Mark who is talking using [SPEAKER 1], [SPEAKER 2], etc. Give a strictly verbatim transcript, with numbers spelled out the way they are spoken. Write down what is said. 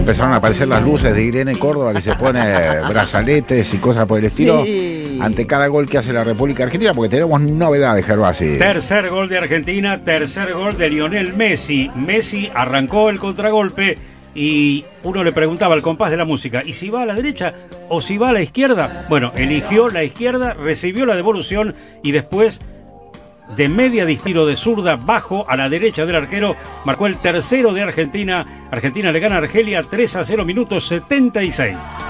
[SPEAKER 1] empezaron a aparecer las luces de Irene Córdoba, que se pone brazaletes y cosas por el estilo, sí, ante cada gol que hace la República Argentina, porque tenemos novedades, Gervasi.
[SPEAKER 2] Tercer gol de Argentina, tercer gol de Lionel Messi. Messi arrancó el contragolpe y uno le preguntaba al compás de la música, ¿y si va a la derecha o si va a la izquierda? Bueno, eligió la izquierda, recibió la devolución y después, de media de tiro de zurda, bajo a la derecha del arquero, marcó el tercero de Argentina. Argentina le gana a Argelia tres a cero, minuto setenta y seis.